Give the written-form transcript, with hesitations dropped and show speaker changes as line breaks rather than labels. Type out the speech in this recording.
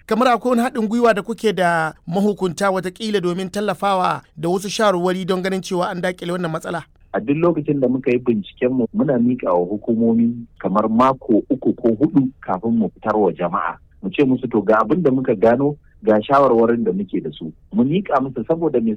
kamar akwai wani haɗin gwiwa da kuke da mahukunta watakila domin tallafawa da wasu shawarwari don ganin cewa an daƙile wannan matsala?
A duk lokacin da muka yi bincikenmu muna miƙa wa hukumomi kamar mako 3 ko 4 kafin mu fitar wa jama'a. Mu ce musu to ga abin da muka gano ga shawarwarin da muke da su. Mu miƙa musu saboda me